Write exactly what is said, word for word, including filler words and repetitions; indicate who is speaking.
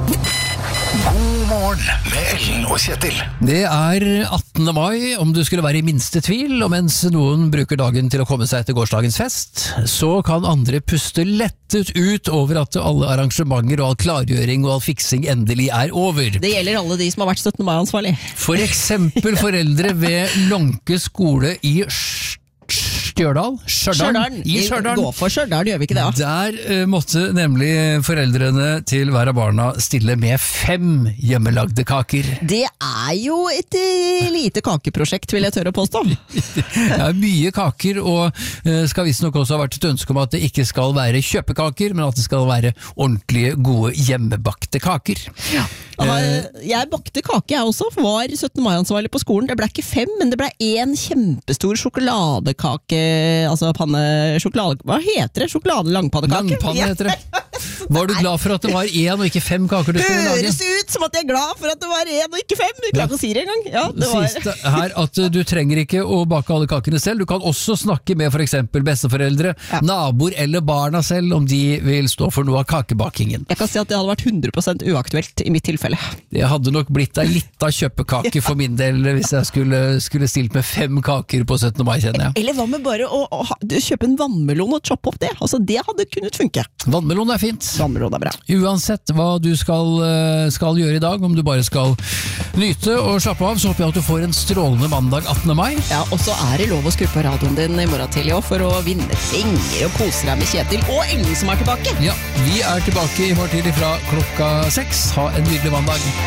Speaker 1: God morgen med Ellen og Kjetil.
Speaker 2: Det er attende mai, om du skulle være i minste tvil, og mens noen bruker dagen til å komme seg etter gårsdagens fest, så kan andre puste lettet ut over at alle arrangementer og all klargjøring og all fiksing endelig er over.
Speaker 3: Det gjelder alle de som har vært syttende mai-ansvarlig.
Speaker 2: For eksempel foreldre ved Lonke skole i Stjørdal? Stjørdal? I Stjørdal.
Speaker 3: Gå for Stjørdal, gjør vi ikke det? Ja?
Speaker 2: Der uh, måtte nemlig foreldrene til hver av barna stille med fem hjemmelagde kaker.
Speaker 3: Det er jo et uh, lite kakeprosjekt, vil jeg tørre å påstå.
Speaker 2: Det er mye kaker, og uh, skal visst nok også ha vært et ønske om at det ikke skal være kjøpekaker, men at det skal være ordentlige, gode hjemmebakte kaker.
Speaker 3: Ja. Jeg bakte kake, jeg også, var syttende mai-ansvarlig på skolen. Det ble ikke fem, men det ble en kjempestor sjokoladekake, altså panne, sjokolade, hva heter det? Sjokolade langpannekake?
Speaker 2: Langpanne heter det. Var du glad for at det var én og ikke fem kaker du skulle lage?
Speaker 3: Høres ut som at jeg er glad for at det var én og ikke fem. Jeg klarer ikke å si det engang. Ja, det var...
Speaker 2: Siste her at du trenger ikke å bake alle kakene selv. Du kan også snakke med for eksempel besteforeldre, ja. naboer eller barna selv om de vil stå for noe av kakebakingen.
Speaker 3: Jeg kan si at det hadde vært hundre prosent uaktuelt i mitt tilfelle.
Speaker 2: Det hadde nok blitt ei lita kjøpekake for min del hvis jeg skulle, skulle stilt med fem kaker på syttende mai, kjenner jeg.
Speaker 3: Eller hva med bare å, å, å kjøpe en vannmelon og choppe opp det? Altså, det hadde kunnet funke.
Speaker 2: Vannmelon er fint.
Speaker 3: Vannmelon er bra.
Speaker 2: Uansett hva du skal, skal gjøre i dag, om du bare skal nyte og slappe av, så håper jeg at du får en strålende mandag attende mai.
Speaker 3: Ja, og så er det lov å skru på radioen din i morgen tidlig også, for å vinne penger og kose deg med Kjetil og Ellen som er tilbake.
Speaker 2: Ja, vi er tilbake i morgen tidlig fra klokka seks. Ha en nydelig mandag.